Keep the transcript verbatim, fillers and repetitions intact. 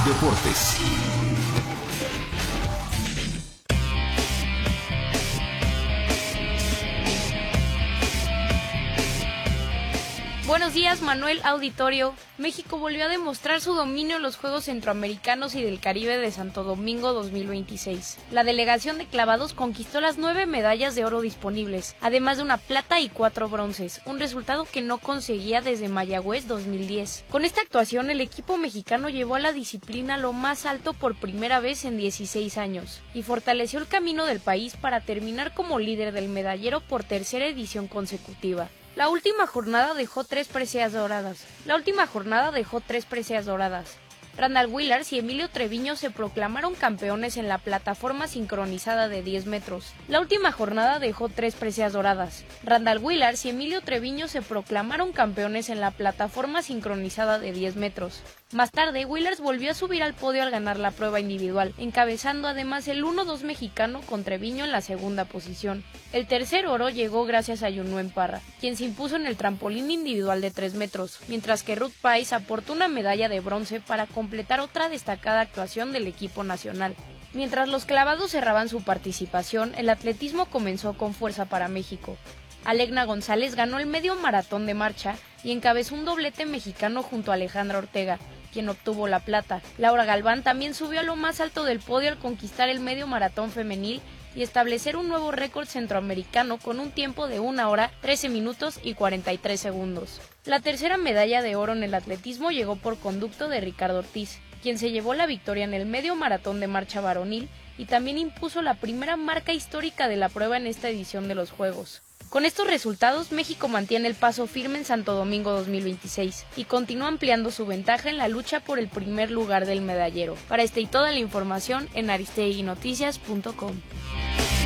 Deportes. Buenos días, Manuel, auditorio. México volvió a demostrar su dominio en los Juegos Centroamericanos y del Caribe de Santo Domingo dos mil veintiséis. La delegación de clavados conquistó las nueve medallas de oro disponibles, además de una plata y cuatro bronces, un resultado que no conseguía desde Mayagüez dos mil diez. Con esta actuación, el equipo mexicano llevó a la disciplina a lo más alto por primera vez en dieciséis años, y fortaleció el camino del país para terminar como líder del medallero por tercera edición consecutiva. La última jornada dejó tres preseas doradas. La última jornada dejó tres preseas doradas. Randall Willars y Emilio Treviño se proclamaron campeones en la plataforma sincronizada de diez metros. La última jornada dejó tres preseas doradas. Randall Willars y Emilio Treviño se proclamaron campeones en la plataforma sincronizada de diez metros. Más tarde, Willars volvió a subir al podio al ganar la prueba individual, encabezando además el uno dos mexicano con Treviño en la segunda posición. El tercer oro llegó gracias a Yunuen Parra, quien se impuso en el trampolín individual de tres metros, mientras que Ruth Price aportó una medalla de bronce para completar otra destacada actuación del equipo nacional. Mientras los clavados cerraban su participación, el atletismo comenzó con fuerza para México. Alegna González ganó el medio maratón de marcha y encabezó un doblete mexicano junto a Alejandra Ortega, quien obtuvo la plata. Laura Galván también subió a lo más alto del podio al conquistar el medio maratón femenil y establecer un nuevo récord centroamericano con un tiempo de una hora, trece minutos y cuarenta y tres segundos. La tercera medalla de oro en el atletismo llegó por conducto de Ricardo Ortiz, quien se llevó la victoria en el medio maratón de marcha varonil y también impuso la primera marca histórica de la prueba en esta edición de los Juegos. Con estos resultados, México mantiene el paso firme en Santo Domingo dos mil veintiséis y continúa ampliando su ventaja en la lucha por el primer lugar del medallero. Para esta y toda la información en aristeguinoticias punto com.